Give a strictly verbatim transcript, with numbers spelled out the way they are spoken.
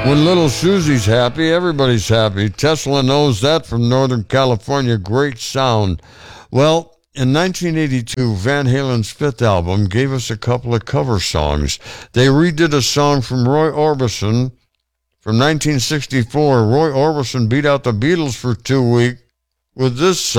When little Susie's happy, everybody's happy. Tesla knows that from Northern California. Great sound. Well, in nineteen eighty-two, Van Halen's fifth album gave us a couple of cover songs. They redid a song from Roy Orbison from nineteen sixty-four. Roy Orbison beat out the Beatles for two weeks with this song.